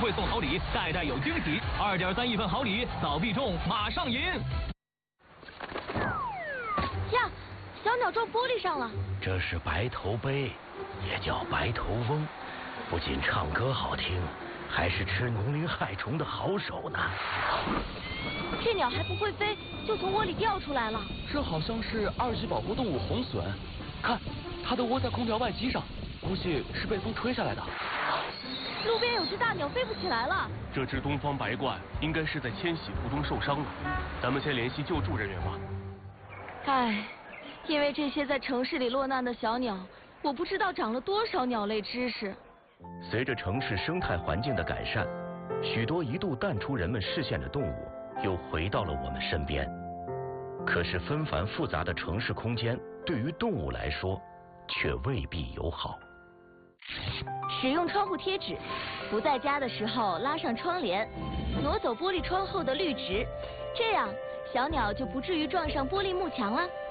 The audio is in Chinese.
会送好礼，代代有惊喜。2.3亿份好礼，早必中，马上赢！ 呀，小鸟撞玻璃上了。 这是白头鹎，也叫白头翁，不仅唱歌好听，还是吃农林害虫的好手呢。 这鸟还不会飞，就从窝里掉出来了。 这好像是2级保护动物红隼，看，它都窝在空调外机上，估计是被风吹下来的。 路边有只大鸟飞不起来了。 这只东方白鹳应该是在迁徙途中受伤了，咱们先联系救助人员吧。 唉，因为这些在城市里落难的小鸟，我不知道长了多少鸟类知识。 随着城市生态环境的改善，许多一度淡出人们视线的动物又回到了我们身边。可是纷繁复杂的城市空间对于动物来说却未必友好。 使用窗户贴纸，不在家的时候拉上窗帘，挪走玻璃窗后的绿植，这样小鸟就不至于撞上玻璃幕墙了。